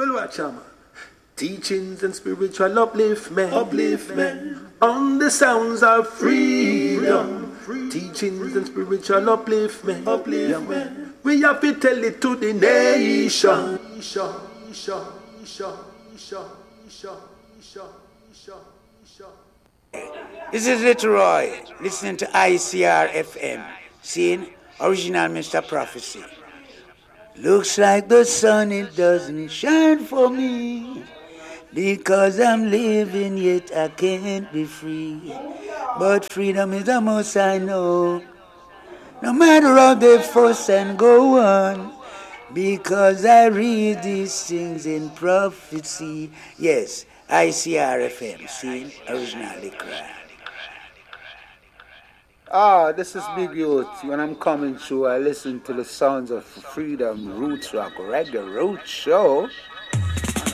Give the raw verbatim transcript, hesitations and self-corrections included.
Well, watch out, man. Teachings and spiritual upliftment, upliftment on the sounds of freedom. freedom. Teachings and spiritual upliftment, upliftment. We have to tell it to the nation. This is Little Roy, listening to I C R F M, seeing original Mister Prophecy. Looks like the sun, it doesn't shine for me, because I'm living yet I can't be free. But freedom is the most I know, no matter how they force and go on, because I read these things in prophecy. Yes, I C R F M, seeing originally cry. Ah, this is Big Youth. When I'm coming through, I listen to the sounds of freedom, roots rock, reggae, root show.